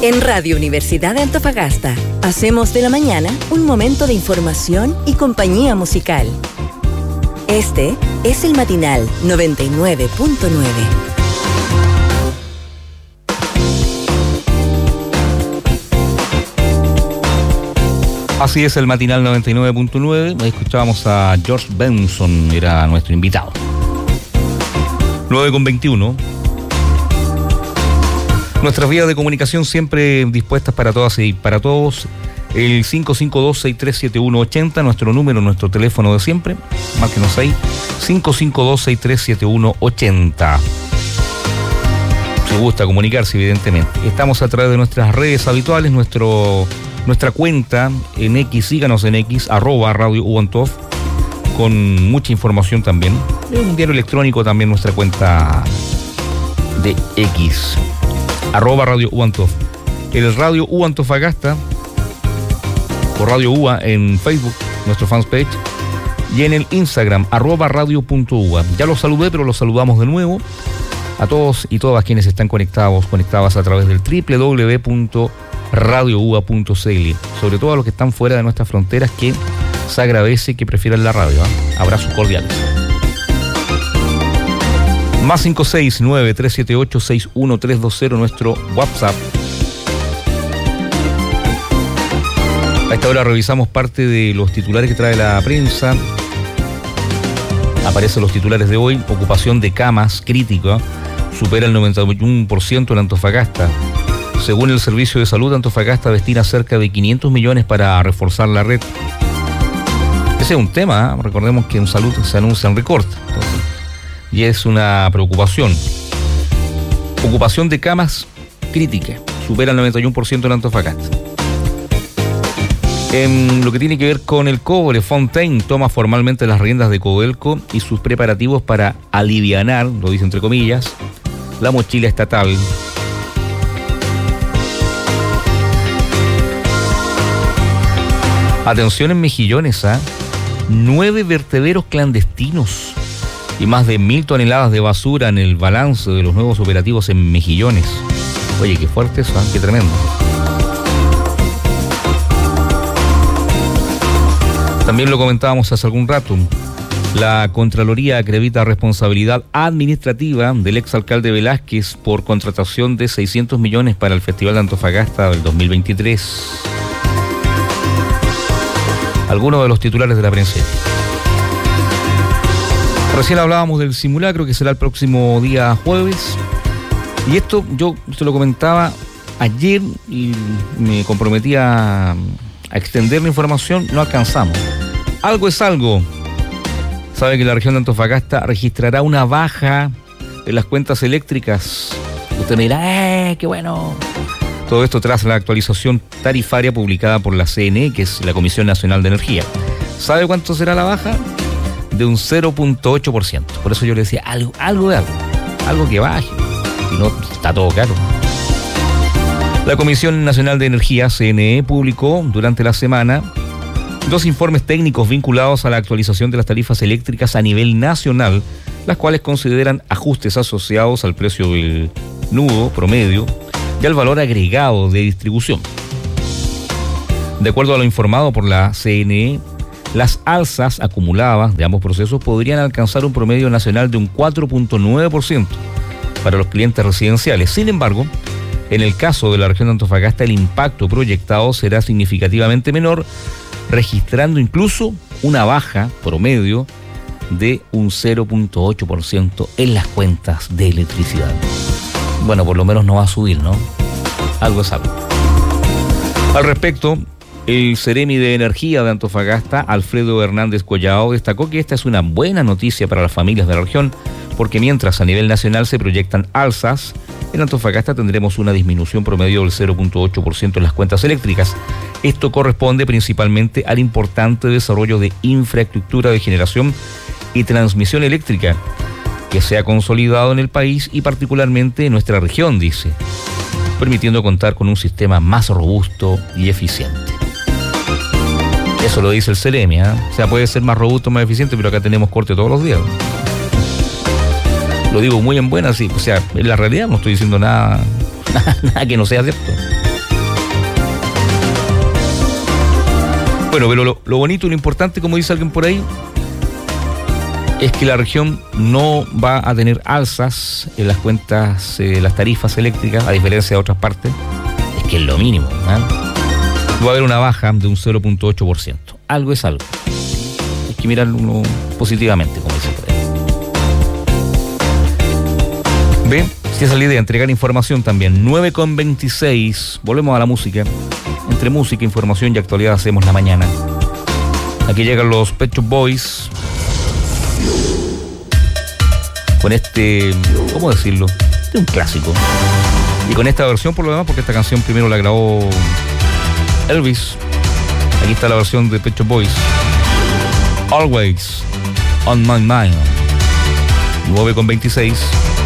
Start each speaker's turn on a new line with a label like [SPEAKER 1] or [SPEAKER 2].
[SPEAKER 1] En Radio Universidad de Antofagasta, hacemos de la mañana un momento de información y compañía musical. Este es el Matinal 99.9.
[SPEAKER 2] Así es, el Matinal 99.9. Ahí escuchábamos a George Benson, era nuestro invitado. 9:21. Nuestras vías de comunicación siempre dispuestas para todas y para todos. El 552-637180, nuestro número, nuestro teléfono de siempre. Márquenos ahí. 552-637180. Si gusta comunicarse, evidentemente. Estamos a través de nuestras redes habituales, nuestra cuenta en X, síganos en X, @Radio UANTOF, con mucha información también. Un diario electrónico también, nuestra cuenta de X, @Radio UANTOF. El Radio U Antofagasta, o Radio UA en Facebook, nuestro fanpage, y en el Instagram, @radio.ua. Ya los saludé, pero los saludamos de nuevo a todos y todas quienes están conectadas a través del www.radioua.cl, sobre todo a los que están fuera de nuestras fronteras, que se agradece que prefieran la radio. Abrazos cordiales. Más 569-378-61320, nuestro WhatsApp. A esta hora revisamos parte de los titulares que trae la prensa. Aparecen los titulares de hoy. Ocupación de camas crítica supera el 91% en Antofagasta. Según el Servicio de Salud, Antofagasta destina cerca de 500 millones para reforzar la red. Ese es un tema, ¿eh? Recordemos que en salud se anuncian recortes. Y es una preocupación. Ocupación de camas crítica supera el 91% en Antofagasta. En lo que tiene que ver con el cobre, Fontaine toma formalmente las riendas de Codelco y sus preparativos para alivianar, lo dice entre comillas, la mochila estatal. Atención en Mejillones, 9 vertederos clandestinos y más de 1.000 toneladas de basura en el balance de los nuevos operativos en Mejillones. Oye, qué fuerte eso, qué tremendo. También lo comentábamos hace algún rato. La Contraloría acredita responsabilidad administrativa del exalcalde Velázquez por contratación de 600 millones para el Festival de Antofagasta del 2023. Algunos de los titulares de la prensa. Recién hablábamos del simulacro que será el próximo día jueves. Y esto yo se lo comentaba ayer y me comprometía a extender la información. No alcanzamos. Algo es algo. Sabe que la región de Antofagasta registrará una baja en las cuentas eléctricas. Usted me dirá, qué bueno. Todo esto tras la actualización tarifaria publicada por la CNE, que es la Comisión Nacional de Energía. ¿Sabe cuánto será la baja? De un 0.8%. Por eso yo le decía, algo que baje. Si no, está todo caro. La Comisión Nacional de Energía, CNE, publicó durante la semana 2 informes técnicos vinculados a la actualización de las tarifas eléctricas a nivel nacional, las cuales consideran ajustes asociados al precio del nudo promedio y al valor agregado de distribución. De acuerdo a lo informado por la CNE, las alzas acumuladas de ambos procesos podrían alcanzar un promedio nacional de un 4.9% para los clientes residenciales. Sin embargo, en el caso de la región de Antofagasta, el impacto proyectado será significativamente menor, registrando incluso una baja promedio de un 0.8% en las cuentas de electricidad. Bueno, por lo menos no va a subir, ¿no? Algo es algo. Al respecto, el Ceremi de Energía de Antofagasta, Alfredo Hernández Collao, destacó que esta es una buena noticia para las familias de la región, porque mientras a nivel nacional se proyectan alzas, en Antofagasta tendremos una disminución promedio del 0.8% en las cuentas eléctricas. Esto corresponde principalmente al importante desarrollo de infraestructura de generación y transmisión eléctrica que se ha consolidado en el país y particularmente en nuestra región, dice, permitiendo contar con un sistema más robusto y eficiente. Eso lo dice el Ceremi, ¿eh? O sea, puede ser más robusto, más eficiente, pero acá tenemos corte todos los días. Lo digo muy en buena, sí. O sea, en la realidad no estoy diciendo nada que no sea cierto. Bueno, pero lo bonito y lo importante, como dice alguien por ahí, es que la región no va a tener alzas en las cuentas, las tarifas eléctricas, a diferencia de otras partes. Es que es lo mínimo, ¿eh? Va a haber una baja de un 0.8%. Algo es algo. Hay que mirarlo positivamente, como dice por ahí. ¿Ve? Si esa es la idea, entregar información también. 9:26. Volvemos a la música. Entre música, información y actualidad hacemos la mañana. Aquí llegan los Pet Shop Boys. Con este, ¿cómo decirlo? Este es un clásico. Y con esta versión por lo demás, porque esta canción primero la grabó Elvis. Aquí está la versión de Pet Shop Boys. Always on my mind. 9:26.